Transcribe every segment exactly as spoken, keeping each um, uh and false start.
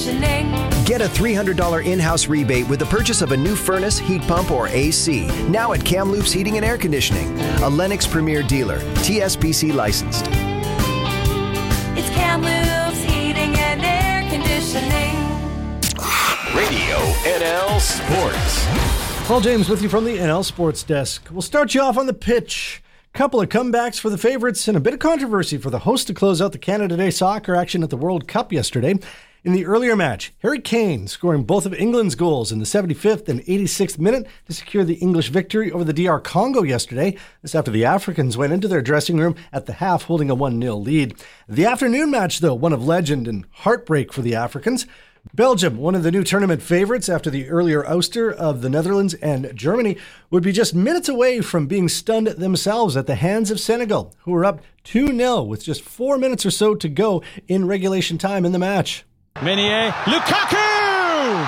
conditioning. Get a three hundred dollars in-house rebate with the purchase of a new furnace, heat pump, or A C. Now at Kamloops Heating and Air Conditioning, a Lennox Premier dealer, T S P C licensed. It's Kamloops Heating and Air Conditioning. Radio N L Sports. Paul James with you from the N L Sports Desk. We'll start you off on the pitch. Couple of comebacks for the favorites and a bit of controversy for the host to close out the Canada Day soccer action at the World Cup yesterday. In the earlier match, Harry Kane scoring both of England's goals in the seventy-fifth and eighty-sixth minute to secure the English victory over the D R Congo yesterday. This after the Africans went into their dressing room at the half holding a one nil lead. The afternoon match, though, one of legend and heartbreak for the Africans. Belgium, one of the new tournament favorites after the earlier ouster of the Netherlands and Germany, would be just minutes away from being stunned themselves at the hands of Senegal, who were up two nil with just four minutes or so to go in regulation time in the match. Meunier, Lukaku!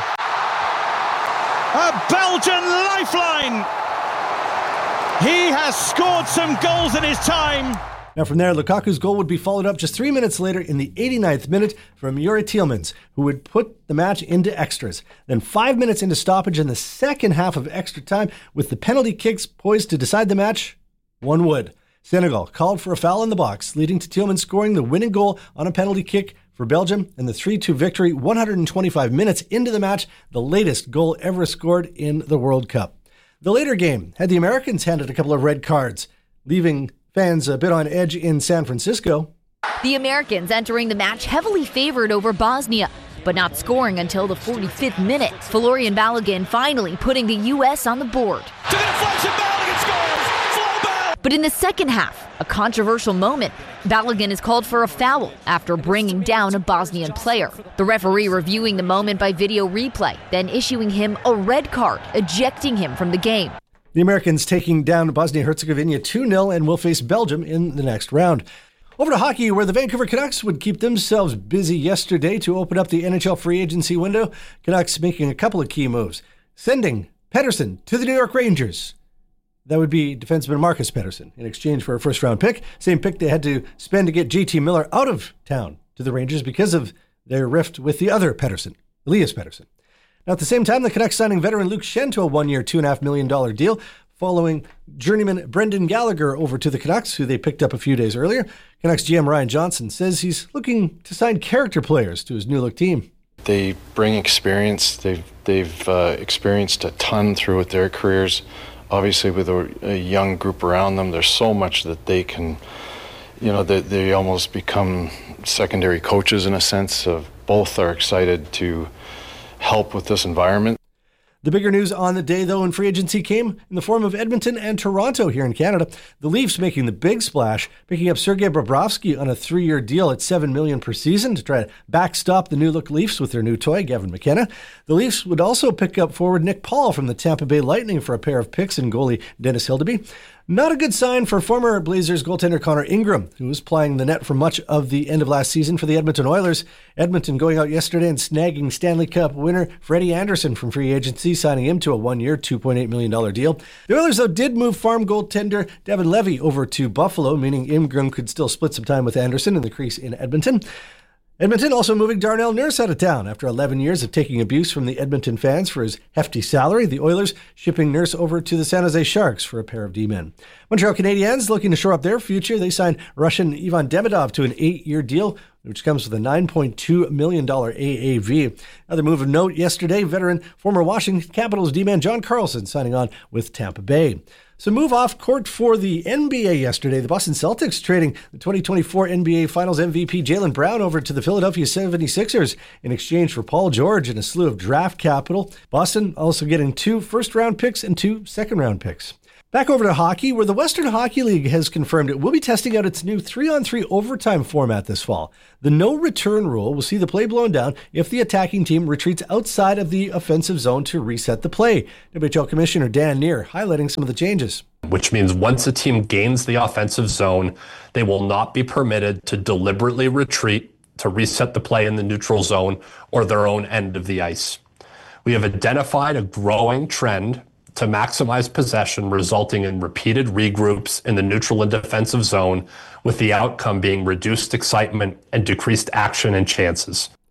A Belgian lifeline! He has scored some goals in his time. Now from there, Lukaku's goal would be followed up just three minutes later in the eighty-ninth minute from Yuri Tielemans, who would put the match into extras. Then five minutes into stoppage in the second half of extra time, with the penalty kicks poised to decide the match, one would. Senegal called for a foul in the box, leading to Tielemans scoring the winning goal on a penalty kick for Belgium and the three two victory one hundred twenty-five minutes into the match, the latest goal ever scored in the World Cup. The later game had the Americans handed a couple of red cards, leaving fans a bit on edge in San Francisco. The Americans entering the match heavily favored over Bosnia, but not scoring until the forty-fifth minute. Florian Balogun finally putting the U S on the board. To the deflection, Balogun scores! Flaubert! But in the second half, a controversial moment, Balogun is called for a foul after bringing down a Bosnian player. The referee reviewing the moment by video replay, then issuing him a red card, ejecting him from the game. The Americans taking down Bosnia-Herzegovina two nil and will face Belgium in the next round. Over to hockey, where the Vancouver Canucks would keep themselves busy yesterday to open up the N H L free agency window. Canucks making a couple of key moves, sending Pettersson to the New York Rangers. That would be defenseman Marcus Pettersson in exchange for a first-round pick. Same pick they had to spend to get J T Miller out of town to the Rangers because of their rift with the other Pettersson, Elias Pettersson. Now, at the same time, the Canucks signing veteran Luke Schenn to a one-year, two point five million dollars deal, following journeyman Brendan Gallagher over to the Canucks, who they picked up a few days earlier. Canucks G M Ryan Johnson says he's looking to sign character players to his new-look team. They bring experience. They've, they've uh, experienced a ton throughout their careers. Obviously, with a, a young group around them, there's so much that they can, you know, they, they almost become secondary coaches in a sense. Of both are excited to help with this environment. The bigger news on the day, though, in free agency came in the form of Edmonton and Toronto here in Canada. The Leafs making the big splash, picking up Sergei Bobrovsky on a three-year deal at seven million dollars per season to try to backstop the new-look Leafs with their new toy, Gavin McKenna. The Leafs would also pick up forward Nick Paul from the Tampa Bay Lightning for a pair of picks and goalie Dennis Hildeby. Not a good sign for former Blazers goaltender Connor Ingram, who was plying the net for much of the end of last season for the Edmonton Oilers. Edmonton going out yesterday and snagging Stanley Cup winner Freddie Anderson from free agency, signing him to a one-year, two point eight million dollars deal. The Oilers, though, did move farm goaltender Devin Levy over to Buffalo, meaning Ingram could still split some time with Anderson in the crease in Edmonton. Edmonton also moving Darnell Nurse out of town after eleven years of taking abuse from the Edmonton fans for his hefty salary. The Oilers shipping Nurse over to the San Jose Sharks for a pair of D-men. Montreal Canadiens looking to shore up their future. They signed Russian Ivan Demidov to an eight-year deal, which comes with a nine point two million dollars A A V. Another move of note yesterday, veteran former Washington Capitals D-man John Carlson signing on with Tampa Bay. So move off court for the N B A yesterday. The Boston Celtics trading the twenty twenty-four N B A Finals M V P Jaylen Brown over to the Philadelphia seventy-sixers in exchange for Paul George and a slew of draft capital. Boston also getting two first-round picks and two second-round picks. Back over to hockey, where the Western Hockey League has confirmed it will be testing out its new three-on-three overtime format this fall. The no-return rule will see the play blown down if the attacking team retreats outside of the offensive zone to reset the play. W H L Commissioner Dan Neer highlighting some of the changes. Which means once a team gains the offensive zone, they will not be permitted to deliberately retreat to reset the play in the neutral zone or their own end of the ice. We have identified a growing trend to maximize possession, resulting in repeated regroups in the neutral and defensive zone, with the outcome being reduced excitement and decreased action and chances.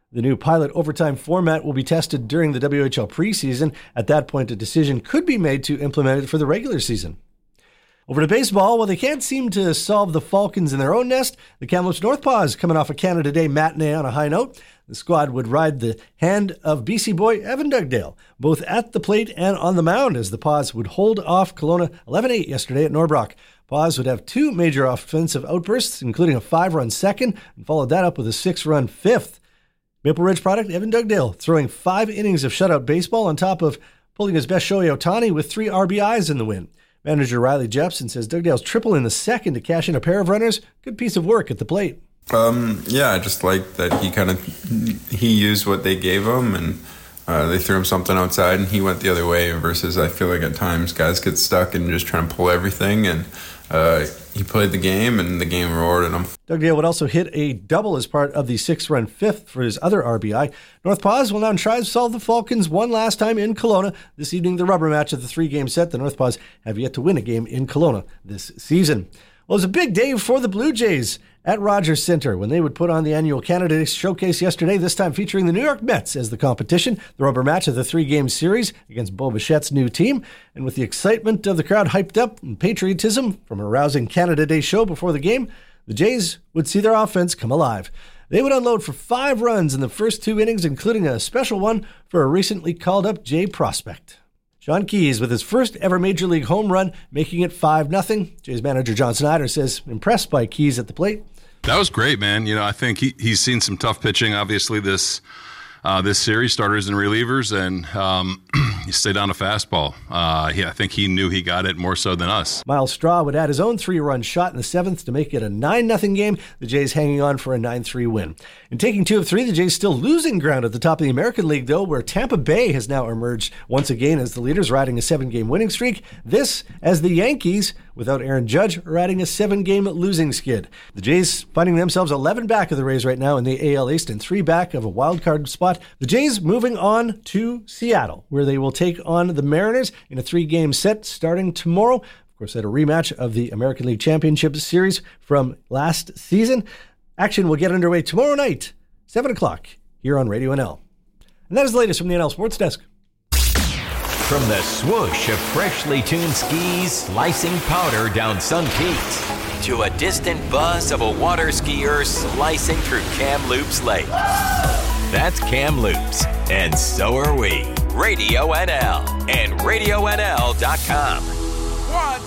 The new pilot overtime format will be tested during the W H L preseason. At that point, a decision could be made to implement it for the regular season. Over to baseball. While they can't seem to solve the Falcons in their own nest, the Kamloops Northpaws coming off a Canada Day matinee on a high note. The squad would ride the hand of B C boy Evan Dugdale, both at the plate and on the mound, as the Paws would hold off Kelowna eleven eight yesterday at Norbrock. Paws would have two major offensive outbursts, including a five-run second, and followed that up with a six-run fifth. Maple Ridge product Evan Dugdale throwing five innings of shutout baseball on top of pulling his best Shohei Ohtani with three R B Is in the win. Manager Riley Jepson says Dugdale's triple in the second to cash in a pair of runners. Good piece of work at the plate. Um, yeah, I just like that he kind of he used what they gave him, and uh, they threw him something outside, and he went the other way. Versus, I feel like at times guys get stuck and just trying to pull everything, and uh, he played the game, and the game rewarded him. Dugdale would also hit a double as part of the six-run fifth for his other R B I. North Paws will now try to solve the Falcons one last time in Kelowna. This evening, the rubber match of the three-game set. The North Paws have yet to win a game in Kelowna this season. Well, it was a big day for the Blue Jays at Rogers Centre when they would put on the annual Canada Day Showcase yesterday, this time featuring the New York Mets as the competition, the rubber match of the three-game series against Bo Bichette's new team. And with the excitement of the crowd hyped up and patriotism from a rousing Canada Day show before the game, the Jays would see their offense come alive. They would unload for five runs in the first two innings, including a special one for a recently called-up Jay prospect. Sean Keys with his first ever Major League home run, making it five nothing. Jays manager John Snyder says impressed by Keys at the plate. That was great, man. You know, I think he, he's seen some tough pitching, obviously, this uh, this series, starters and relievers, and um, he stayed on a fastball. Uh, he, I think he knew he got it more so than us. Miles Straw would add his own three-run shot in the seventh to make it a nine nothing game, the Jays hanging on for a nine three win. In taking two of three, the Jays still losing ground at the top of the American League, though, where Tampa Bay has now emerged once again as the leaders, riding a seven-game winning streak. This as the Yankees, without Aaron Judge, are riding a seven-game losing skid. The Jays finding themselves eleven back of the Rays right now in the A L East and three back of a wild card spot. The Jays moving on to Seattle, where they will take on the Mariners in a three-game set starting tomorrow. Of course, at a rematch of the American League Championship Series from last season. Action will get underway tomorrow night, seven o'clock, here on Radio N L. And that is the latest from the N L Sports Desk. From the swoosh of freshly tuned skis slicing powder down Sun Peaks to a distant buzz of a water skier slicing through Kamloops Lake. That's Kamloops, and so are we. Radio N L and radio N L dot com. One,